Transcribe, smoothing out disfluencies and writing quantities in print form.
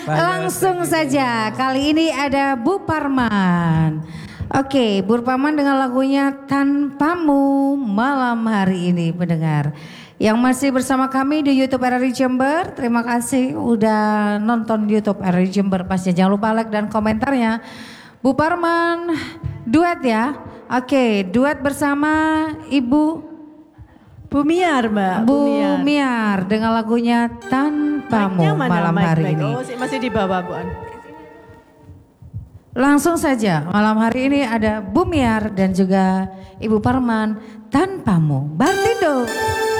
Langsung saja, kali ini ada Bu Parman. Oke, Bu Parman dengan lagunya Tanpamu malam hari ini pendengar. Yang masih bersama kami di YouTube RRI Jember, terima kasih udah nonton YouTube RRI Jember. Pastinya jangan lupa like dan komentarnya. Bu Parman duet ya. Oke, duet bersama Ibu Bumiar Mbak. Bu Miar dengan lagunya Tanpamu malam hari ini. Oh, masih di bawah Bu An. Langsung saja malam hari ini ada Bu Miar dan juga Ibu Parman Tanpamu. Bartindo.